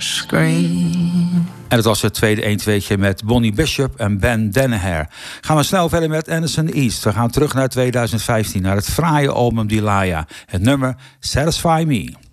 scream. En dat was het tweede 1-2'tje met Bonnie Bishop en Ben Danaher. Gaan we snel verder met Anderson East. We gaan terug naar 2015, naar het fraaie album Delia. Het nummer Satisfy Me.